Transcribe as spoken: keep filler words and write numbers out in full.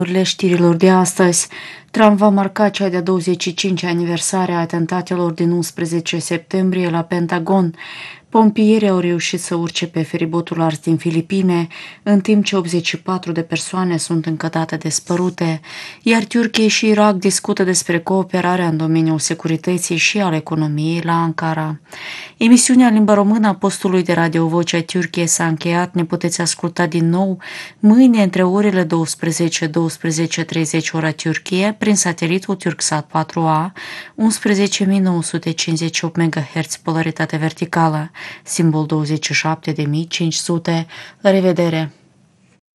Urile știrilor de astăzi. Trump va marca cea de-a douăzeci și cincea aniversare a atentatelor din unsprezece septembrie la Pentagon. Pompierii au reușit să urce pe feribotul ars din Filipine, în timp ce optzeci și patru de persoane sunt încă date dispărute, iar Turcia și Irak discută despre cooperarea în domeniul securității și al economiei la Ankara. Emisiunea în limba română a postului de radio Vocea Turciei s-a încheiat. Ne puteți asculta din nou mâine între orele douăsprezece - douăsprezece și treizeci ora Turcie prin satelitul Turksat patru A, unsprezece mii nouă sute cincizeci și opt megahertz polaritate verticală, simbol douăzeci și șapte de mii cinci sute. La revedere!